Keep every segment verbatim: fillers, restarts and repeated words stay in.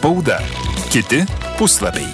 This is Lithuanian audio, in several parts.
Spauda. Kiti puslapiai.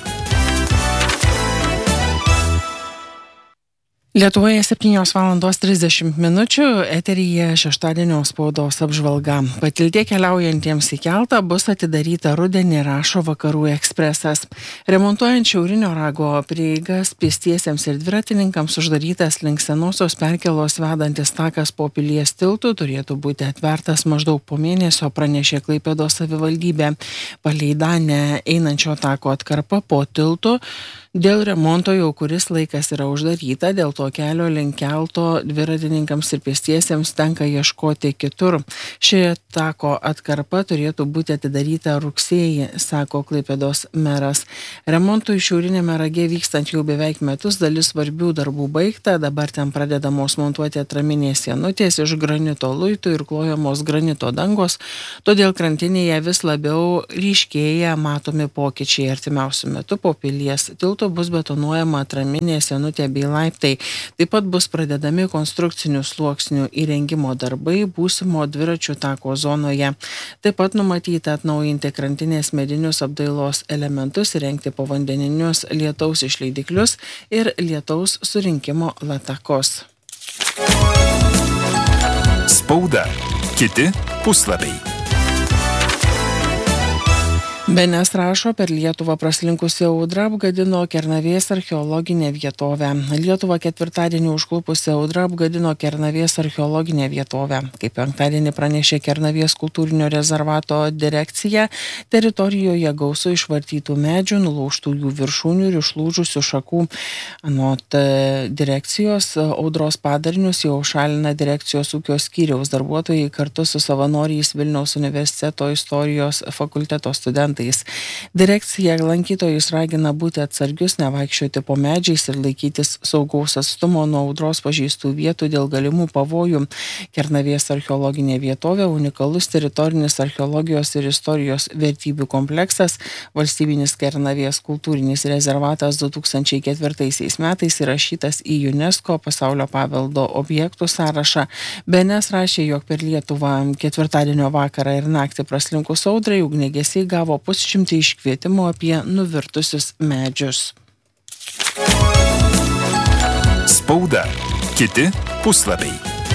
Lietuvoje septynios valandos trisdešimt minučių, eteryje šeštadienio spaudos apžvalga. Patiltė keliaujantiems į keltą bus atidaryta rudenį, rašo Vakarų ekspresas. Remontuojant Šiaurinio rago prieigas pėstiesiems ir dviratininkams uždarytas link senosios perkėlos vedantis takas po Pilies tiltų turėtų būti atvertas maždaug po mėnesio, pranešė Klaipėdos savivaldybė. Palei Danę einančio tako atkarpa po tiltu dėl remonto jau kuris laikas yra uždaryta, dėl to kelio link kelto dviratininkams ir pėstiesiems tenka ieškoti kitur. Ši tako atkarpa turėtų būti atidaryta rugsėjį, sako Klaipėdos meras. Remontui Šiaurinėme rage vykstant jau beveik metus, dalis svarbių darbų baigta, dabar ten pradedamos montuoti atraminės sienutės iš granito luitų ir klojamos granito dangos, todėl krantinėje vis labiau ryškėja matomi pokyčiai. Artimiausiu metu po Pilies tiltų bus betonuojama atraminė sienutė bei laiptai. Taip pat bus pradedami konstrukcinių sluoksnių įrengimo darbai būsimo dviračių tako zonoje. Taip pat numatyta atnaujinti krantinės medinius apdailos elementus, įrengti povandeninius lietaus išleidiklius ir lietaus surinkimo latakos. Spauda. Kiti puslapiai. B N S rašo, per Lietuvą praslinkusi audra apgadino Kernavės archeologinę vietovę. Lietuvą ketvirtadienį užklupusi audra apgadino Kernavės archeologinę vietovę. Kaip penktadienį pranešė Kernavės kultūrinio rezervato direkcija, teritorijoje gausu išvartytų medžių, nulaužtų jų viršūnių ir išlūžusių šakų. Anot direkcijos, audros padarinius jau šalina direkcijos ūkio skyriaus darbuotojai kartu su savanoriais Vilniaus universiteto istorijos fakulteto studentais. Direkcija lankytojus ragina būti atsargius, nevaikščioti po medžiais ir laikytis saugaus atstumo nuo audros pažeistų vietų dėl galimų pavojų. Kernavės archeologinė vietovė, unikalus teritorinis archeologijos ir istorijos vertybių kompleksas, valstybinis Kernavės kultūrinis rezervatas du tūkstančiai ketvirtaisiais metais įrašytas į UNESCO pasaulio paveldo objektų sąrašą. B N S rašė, jog per Lietuvą ketvirtadienio vakarą ir naktį praslinkus audrai ugniagesiai gavo pusšimtį iškvietimų apie nuvirtusius medžius. Spauda. Kiti puslapiai.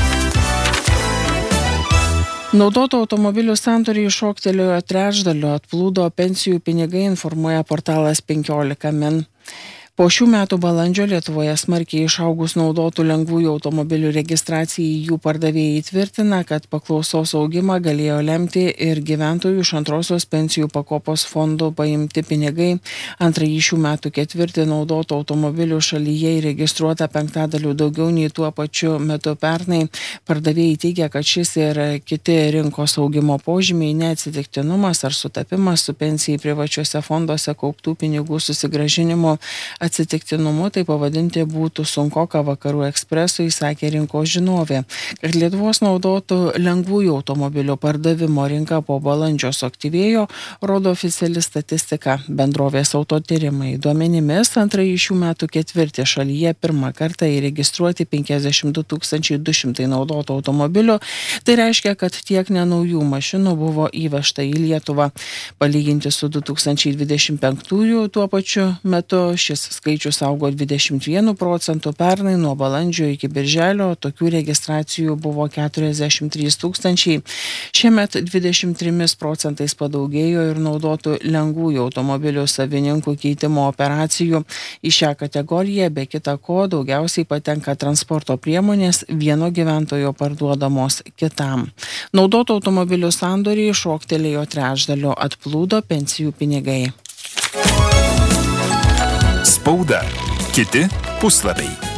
Naudotų automobilių sandoriai šoktelėjo trečdaliu, atplūdo pensijų pinigai, informuoja portalas penkiolika min. Po šių metų balandžio Lietuvoje smarkiai išaugus naudotų lengvųjų automobilių registracijai, jų pardavėjai tvirtina, kad paklausos augimą galėjo lemti ir gyventojų iš antrosios pensijų pakopos fondų paimti pinigai. Antrąjį šių metų ketvirtį naudotų automobilių šalyje įregistruota penktadalių daugiau nei tuo pačiu metu pernai. Pardavėjai teigia, kad šis ir kiti rinkos augimo požymiai neatsitiktinumas ar sutapimas su pensijai privačiuose fonduose kauptų pinigų susigrąžinimu. Atsitiktinumu tai pavadinti būtų sunkoka, Vakarų ekspresui sakė rinkos žinovė. Kad Lietuvos naudotų lengvųjų automobilių pardavimo rinka po balandžio suaktyvėjo, rodo oficiali statistika. Bendrovės autotyrimai duomenimis antrąjį šių metų ketvirtį šalyje pirmą kartą įregistruoti penkiasdešimt du tūkstančiai du šimtai naudotų automobilių. Tai reiškia, kad tiek nenaujų mašinų buvo įvežta į Lietuvą. Palyginti su du tūkstančiai dvidešimt penktųjų tuo pačiu metu šis skaičius augo dvidešimt vienu procentu, pernai nuo balandžio iki birželio tokių registracijų buvo keturiasdešimt trys tūkstančiai. Šiemet dvidešimt trimis procentais padaugėjo ir naudotų lengvųjų automobilių savininkų keitimo operacijų. Į šią kategoriją be kita ko daugiausiai patenka transporto priemonės vieno gyventojo parduodamos kitam. Naudotų automobilių sandoriai šoktelėjo trečdaliu, atplūdo pensijų pinigai. Spauda. Kiti puslapiai.